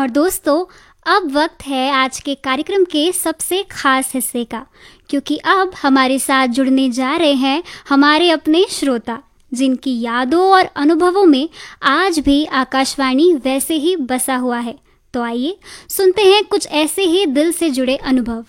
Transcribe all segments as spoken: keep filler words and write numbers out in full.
और दोस्तों, अब वक्त है आज के कार्यक्रम के सबसे खास हिस्से का, क्योंकि अब हमारे साथ जुड़ने जा रहे हैं हमारे अपने श्रोता, जिनकी यादों और अनुभवों में आज भी आकाशवाणी वैसे ही बसा हुआ है। तो आइए सुनते हैं कुछ ऐसे ही दिल से जुड़े अनुभव।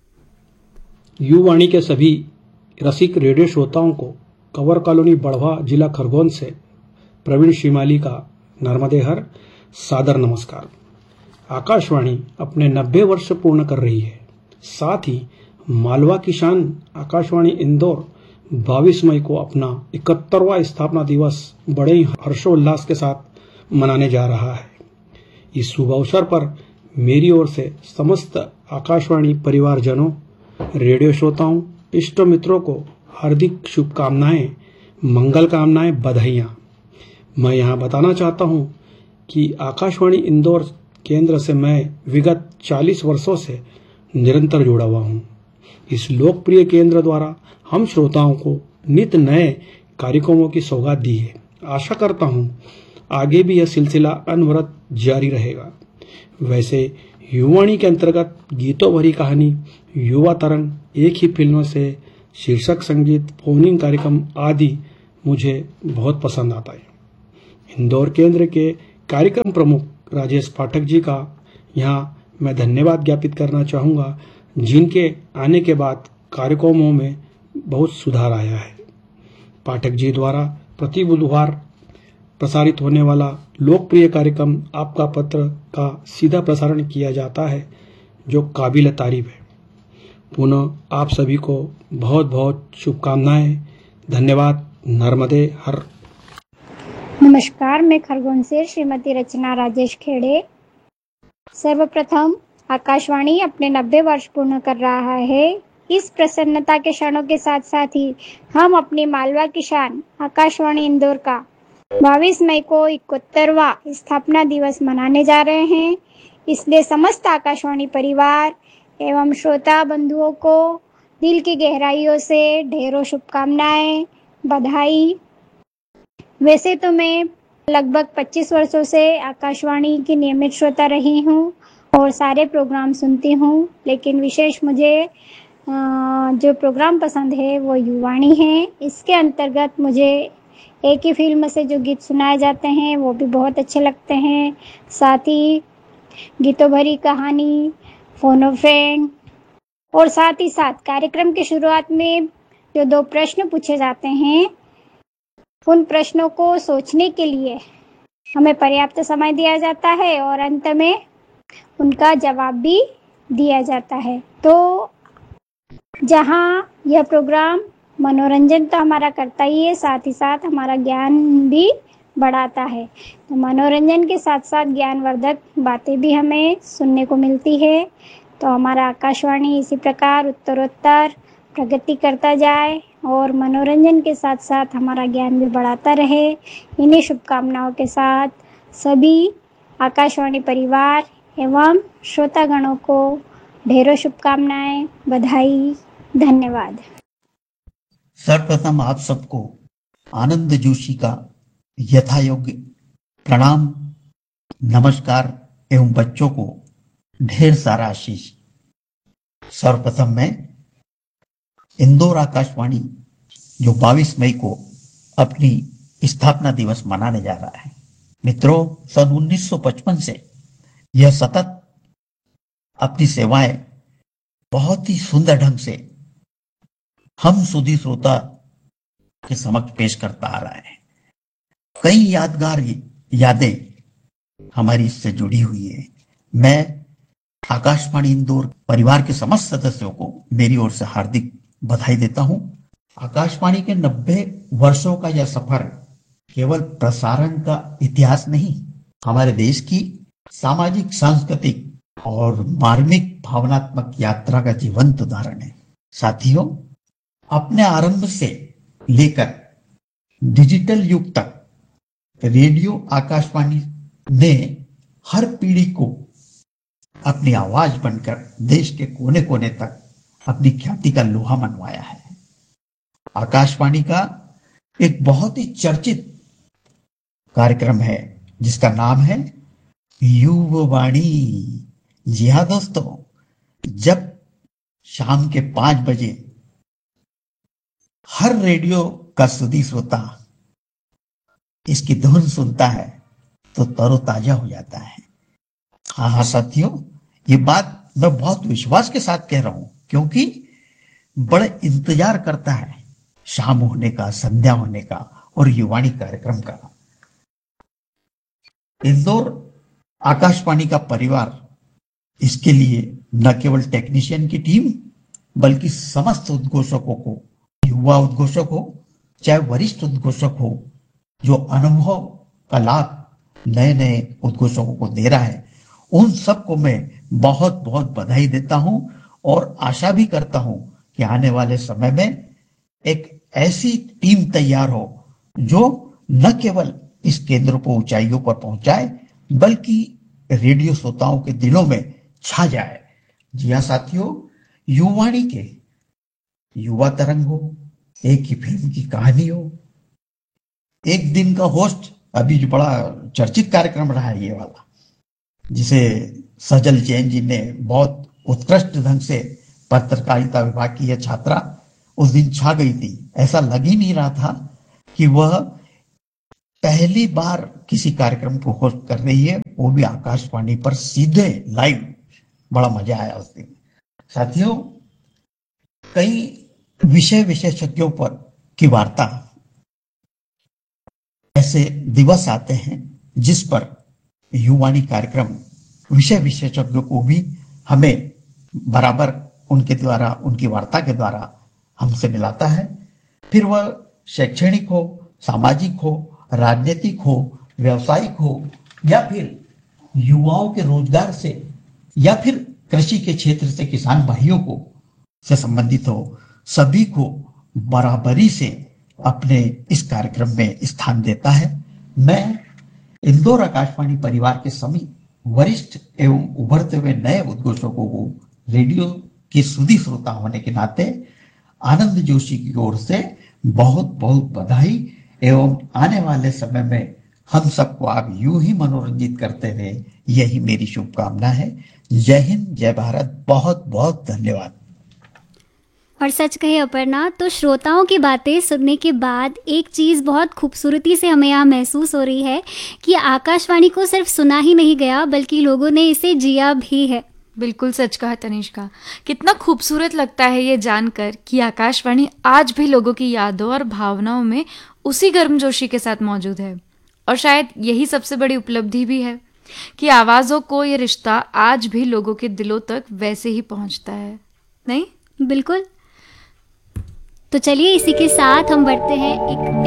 युवाणी के सभी रसिक रेडियो श्रोताओं को कंवर कॉलोनी बढ़वा जिला खरगोन से प्रवीण शिमाली का नर्मदे हर सादर नमस्कार। आकाशवाणी अपने नब्बे वर्ष पूर्ण कर रही है। साथ ही मालवा की शान आकाशवाणी इंदौर बाईस मई को अपना इकहत्तरवां स्थापना दिवस बड़े ही हर्षोल्लास के साथ मनाने जा रहा है। इस शुभ अवसर पर मेरी ओर से समस्त आकाशवाणी परिवारजनों, रेडियो श्रोताओं, इष्ट मित्रों को हार्दिक शुभकामनाएं, मंगल कामनाएं, बधाइयां। मैं यहां बताना चाहता हूं कि आकाशवाणी इंदौर केंद्र से मैं विगत चालीस वर्षों से निरंतर जुड़ा हुआ हूं। इस लोकप्रिय केंद्र द्वारा हम श्रोताओं को नित नए कार्यक्रमों की सौगात दी है। आशा करता हूं आगे भी यह सिलसिला अनवरत जारी रहेगा। वैसे युवाणी के अंतर्गत गीतों भरी कहानी, युवा तरंग, एक ही फिल्मों से शीर्षक संगीत, फोनिंग कार्यक्रम आदि मुझे बहुत पसंद आता है। इंदौर केंद्र के कार्यक्रम प्रमुख राजेश पाठक जी का यहाँ मैं धन्यवाद ज्ञापित करना चाहूँगा, जिनके आने के बाद कार्यक्रमों में बहुत सुधार आया है। पाठक जी द्वारा प्रति बुधवार प्रसारित होने वाला लोकप्रिय कार्यक्रम आपका पत्र का सीधा प्रसारण किया जाता है, जो काबिल तारीफ है। पुनः आप सभी को बहुत बहुत शुभकामनाएं। धन्यवाद। नर्मदे हर। नमस्कार, मैं खरगोन से श्रीमती रचना राजेश खेड़े। सर्वप्रथम आकाशवाणी अपने नब्बे वर्ष पूर्ण कर रहा है। इस प्रसन्नता के क्षणों के साथ साथ ही हम अपनी मालवा की शान आकाशवाणी इंदौर का बाईस मई को इकहत्तरवां स्थापना दिवस मनाने जा रहे हैं। इसलिए समस्त आकाशवाणी परिवार एवं श्रोता बंधुओं को दिल की गहराइयों से ढेरों शुभकामनाएं, बधाई। वैसे तो मैं लगभग पच्चीस वर्षों से आकाशवाणी की नियमित श्रोता रही हूँ और सारे प्रोग्राम सुनती हूँ, लेकिन विशेष मुझे जो प्रोग्राम पसंद है वो युवाणी है। इसके अंतर्गत मुझे एक ही फिल्म से जो गीत सुनाए जाते हैं वो भी बहुत अच्छे लगते हैं। साथ ही गीतों भरी कहानी, फोनो फ्रेंड और साथ ही साथ कार्यक्रम की शुरुआत में जो दो प्रश्न पूछे जाते हैं, उन प्रश्नों को सोचने के लिए हमें पर्याप्त समय दिया जाता है और अंत में उनका जवाब भी दिया जाता है। तो जहाँ यह प्रोग्राम मनोरंजन तो हमारा करता ही है, साथ ही साथ हमारा ज्ञान भी बढ़ाता है। तो मनोरंजन के साथ साथ ज्ञानवर्धक बातें भी हमें सुनने को मिलती है। तो हमारा आकाशवाणी इसी प्रकार उत्तरोत्तर प्रगति करता जाए और मनोरंजन के साथ साथ हमारा ज्ञान भी बढ़ाता रहे। इन्हीं शुभकामनाओं के साथ सभी आकाशवाणी परिवार एवं श्रोतागणों को ढेरों शुभकामनाएं, बधाई, धन्यवाद। सर्वप्रथम आप सबको आनंद जोशी का यथायोग्य प्रणाम, नमस्कार एवं बच्चों को ढेर सारा आशीष। सर्वप्रथम मैं इंदौर आकाशवाणी जो बाईस मई को अपनी स्थापना दिवस मनाने जा रहा है। मित्रों, सन उन्नीस सौ पचपन से यह सतत अपनी सेवाएं बहुत ही सुंदर ढंग से हम सुधी श्रोता के समक्ष पेश करता आ रहा है। कई यादगार यादें हमारी इससे जुड़ी हुई है। मैं आकाशवाणी इंदौर परिवार के समस्त सदस्यों को मेरी ओर से हार्दिक बधाई देता हूं। आकाशवाणी के नब्बे वर्षों का यह सफर केवल प्रसारण का इतिहास नहीं, हमारे देश की सामाजिक, सांस्कृतिक और मार्मिक भावनात्मक यात्रा का जीवंत उदाहरण है। साथियों, अपने आरंभ से लेकर डिजिटल युग तक रेडियो आकाशवाणी ने हर पीढ़ी को अपनी आवाज बनकर देश के कोने कोने तक अपनी ख्याति का लोहा मनवाया है। आकाशवाणी का एक बहुत ही चर्चित कार्यक्रम है जिसका नाम है युववाणी। जी हाँ दोस्तों, जब शाम के पांच बजे हर रेडियो का सुधी श्रोता इसकी धुन सुनता है तो तरोताजा हो जाता है। हाँ हाँ साथियों, ये बात मैं बहुत विश्वास के साथ कह रहा हूं, क्योंकि बड़े इंतजार करता है शाम होने का, संध्या होने का और युवाणी कार्यक्रम का। इंदौर आकाशवाणी का परिवार इसके लिए न केवल टेक्नीशियन की टीम बल्कि समस्त उद्घोषकों को, युवा उद्घोषक हो चाहे वरिष्ठ उद्घोषक हो, जो अनुभव का लाभ नए नए उद्घोषकों को दे रहा है, उन सबको मैं बहुत बहुत बधाई देता हूं और आशा भी करता हूं कि आने वाले समय में एक ऐसी टीम तैयार हो जो न केवल इस केंद्र को ऊंचाइयों पर पहुंचाए बल्कि रेडियो श्रोताओं के दिलों में छा जाए। जी हाँ साथियों, युवाणी के युवा तरंग हो, एक ही फिल्म की कहानी हो, एक दिन का होस्ट, अभी जो बड़ा चर्चित कार्यक्रम रहा है ये वाला, जिसे सजल जैन जी ने बहुत उत्कृष्ट ढंग से, पत्रकारिता विभाग की यह छात्रा उस दिन छा गई थी। ऐसा लग ही नहीं रहा था कि वह पहली बार किसी कार्यक्रम को होस्ट कर रही है, वो भी आकाशवाणी पर सीधे लाइव। बड़ा मजा आया उस दिन। साथियों, कई विषय विशेषज्ञों पर की वार्ता, ऐसे दिवस आते हैं जिस पर युवाणी कार्यक्रम विषय विशेषज्ञों को भी हमें बराबर उनके द्वारा, उनकी वार्ता के द्वारा हमसे मिलाता है। फिर वह शैक्षणिक हो, सामाजिक हो, राजनीतिक हो, व्यवसायिक हो, या फिर युवाओं के रोजगार से, या फिर कृषि के क्षेत्र से किसान भाइयों को से संबंधित हो, सभी को बराबरी से अपने इस कार्यक्रम में स्थान देता है। मैं इंदौर आकाशवाणी परिवार के सभी वरिष्ठ एवं उभरते हुए नए उद्घोषकों को रेडियो के सुधी श्रोता होने के नाते आनंद जोशी की ओर से बहुत बहुत बधाई एवं आने वाले समय में हम सबको आप यूं ही मनोरंजित करते रहे, यही मेरी शुभकामना है। जय हिंद, जय भारत, बहुत बहुत धन्यवाद। और सच कहे अपर्णा, तो श्रोताओं की बातें सुनने के बाद एक चीज़ बहुत खूबसूरती से हमें यहाँ महसूस हो रही है कि आकाशवाणी को सिर्फ सुना ही नहीं गया बल्कि लोगों ने इसे जिया भी है। बिल्कुल सच कहा तनिष्का। कितना खूबसूरत लगता है ये जानकर कि आकाशवाणी आज भी लोगों की यादों और भावनाओं में उसी गर्मजोशी के साथ मौजूद है। और शायद यही सबसे बड़ी उपलब्धि भी है कि आवाज़ों को ये रिश्ता आज भी लोगों के दिलों तक वैसे ही पहुंचता है। नहीं? बिल्कुल। तो चलिए इसी के साथ हम बढ़ते हैं एक